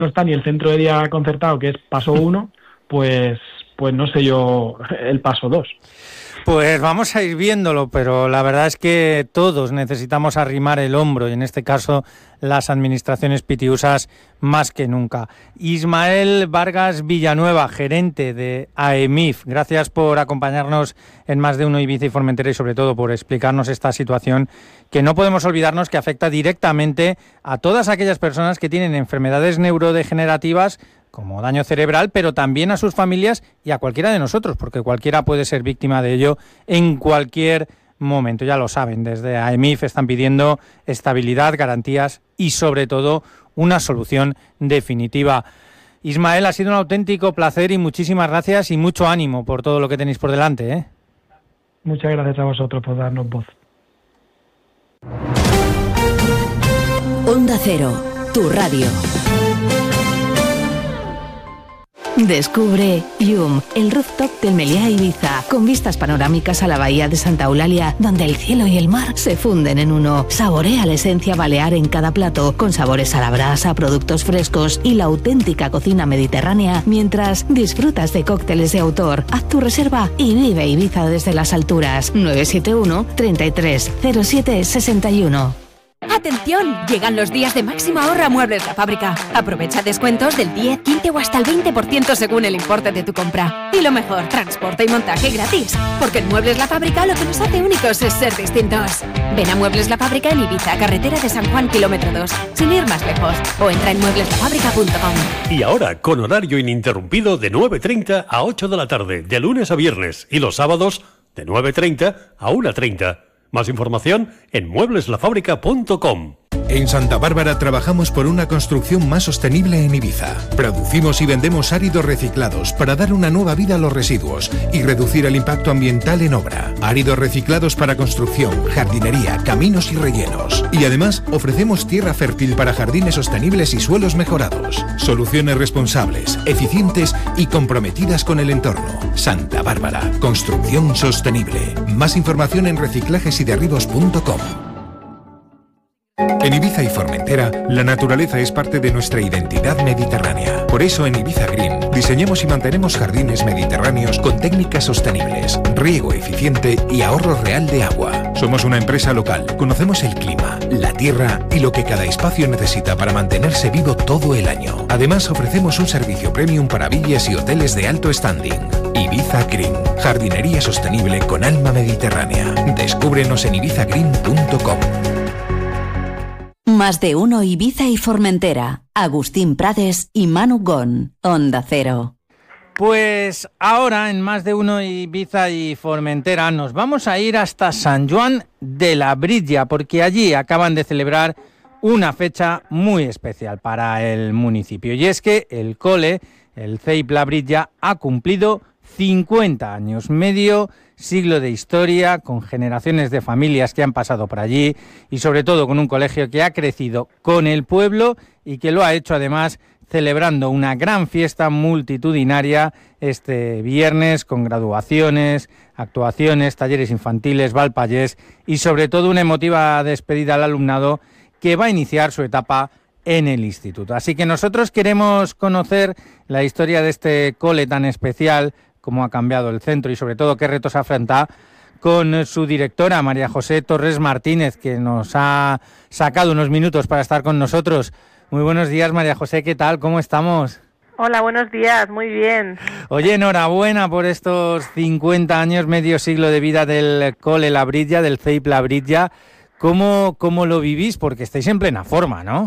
no está ni el centro de día concertado, que es paso 1, pues no sé yo el paso 2. Pues vamos a ir viéndolo, pero la verdad es que todos necesitamos arrimar el hombro y en este caso las administraciones pitiusas más que nunca. Ismael Vargas Villanueva, gerente de AEMIF, gracias por acompañarnos en Más de Uno Ibiza y Formentera y sobre todo por explicarnos esta situación que no podemos olvidarnos que afecta directamente a todas aquellas personas que tienen enfermedades neurodegenerativas como daño cerebral, pero también a sus familias y a cualquiera de nosotros, porque cualquiera puede ser víctima de ello en cualquier momento. Ya lo saben, desde AEMIF están pidiendo estabilidad, garantías y sobre todo una solución definitiva. Ismael, ha sido un auténtico placer y muchísimas gracias y mucho ánimo por todo lo que tenéis por delante, ¿eh? Muchas gracias a vosotros por darnos voz. Onda Cero, tu radio. Descubre Yum, el rooftop del Meliá Ibiza, con vistas panorámicas a la bahía de Santa Eulalia, donde el cielo y el mar se funden en uno. Saborea la esencia balear en cada plato, con sabores a la brasa, productos frescos y la auténtica cocina mediterránea, mientras disfrutas de cócteles de autor. Haz tu reserva y vive Ibiza desde las alturas. 971 33 07 61. ¡Atención! Llegan los días de máximo ahorro a Muebles La Fábrica. Aprovecha descuentos del 10, 15 o hasta el 20% según el importe de tu compra. Y lo mejor, transporte y montaje gratis. Porque en Muebles La Fábrica lo que nos hace únicos es ser distintos. Ven a Muebles La Fábrica en Ibiza, carretera de San Juan, kilómetro 2, sin ir más lejos. O entra en muebleslafábrica.com. Y ahora, con horario ininterrumpido de 9:30 a 8 de la tarde, de lunes a viernes. Y los sábados, de 9:30 a 1:30. Más información en muebleslafábrica.com. En Santa Bárbara trabajamos por una construcción más sostenible en Ibiza. Producimos y vendemos áridos reciclados para dar una nueva vida a los residuos y reducir el impacto ambiental en obra. Áridos reciclados para construcción, jardinería, caminos y rellenos. Y además ofrecemos tierra fértil para jardines sostenibles y suelos mejorados. Soluciones responsables, eficientes y comprometidas con el entorno. Santa Bárbara, construcción sostenible. Más información en reciclajesyderribos.com. En Ibiza y Formentera, la naturaleza es parte de nuestra identidad mediterránea. Por eso en Ibiza Green diseñamos y mantenemos jardines mediterráneos con técnicas sostenibles, riego eficiente y ahorro real de agua. Somos una empresa local, conocemos el clima, la tierra y lo que cada espacio necesita para mantenerse vivo todo el año. Además ofrecemos un servicio premium para villas y hoteles de alto standing. Ibiza Green, jardinería sostenible con alma mediterránea. Descúbrenos en ibizagreen.com. Más de Uno Ibiza y Formentera. Agustín Prades y Manu Gon. Onda Cero. Pues ahora en Más de Uno Ibiza y Formentera nos vamos a ir hasta San Joan de Labrilla, porque allí acaban de celebrar una fecha muy especial para el municipio. Y es que el cole, el CEIP Labrilla, ha cumplido 50 años, medio siglo de historia, con generaciones de familias que han pasado por allí y sobre todo con un colegio que ha crecido con el pueblo y que lo ha hecho además celebrando una gran fiesta multitudinaria este viernes con graduaciones, actuaciones, talleres infantiles, valpallés y sobre todo una emotiva despedida al alumnado que va a iniciar su etapa en el instituto. Así que nosotros queremos conocer la historia de este cole tan especial, cómo ha cambiado el centro y sobre todo qué retos afronta, con su directora María José Torres Martínez, que nos ha sacado unos minutos para estar con nosotros. Muy buenos días, María José, ¿qué tal? ¿Cómo estamos? Hola, buenos días, muy bien. Oye, enhorabuena por estos 50 años, medio siglo de vida del cole Labrilla, del CEIP Labrilla. ¿Cómo lo vivís? Porque estáis en plena forma, ¿no?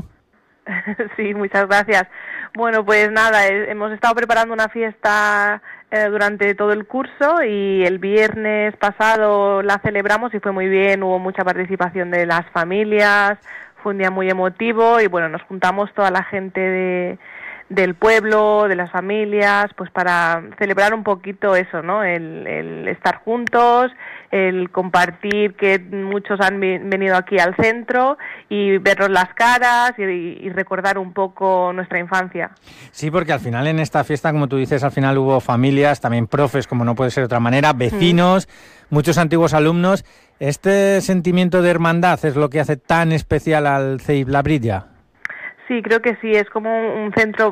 Sí, muchas gracias. Bueno, pues nada, hemos estado preparando una fiesta durante todo el curso y el viernes pasado la celebramos y fue muy bien, hubo mucha participación de las familias, fue un día muy emotivo y bueno, nos juntamos toda la gente del pueblo, de las familias, pues para celebrar un poquito eso, ¿no? El estar juntos, el compartir que muchos han venido aquí al centro y vernos las caras y recordar un poco nuestra infancia. Sí, porque al final en esta fiesta, como tú dices, al final hubo familias, también profes, como no puede ser de otra manera, vecinos, muchos antiguos alumnos. ¿Este sentimiento de hermandad es lo que hace tan especial al CEIP Labrilla? Sí, creo que sí, es como un centro